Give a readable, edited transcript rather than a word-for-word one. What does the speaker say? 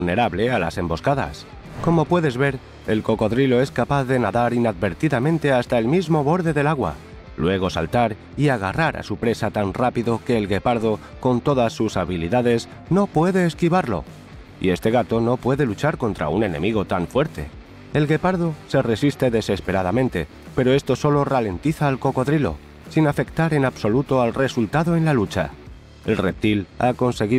vulnerable a las emboscadas. Como puedes ver, el cocodrilo es capaz de nadar inadvertidamente hasta el mismo borde del agua, luego saltar y agarrar a su presa tan rápido que el guepardo, con todas sus habilidades, no puede esquivarlo. Y este gato no puede luchar contra un enemigo tan fuerte. El guepardo se resiste desesperadamente, pero esto solo ralentiza al cocodrilo, sin afectar en absoluto al resultado en la lucha. El reptil ha conseguido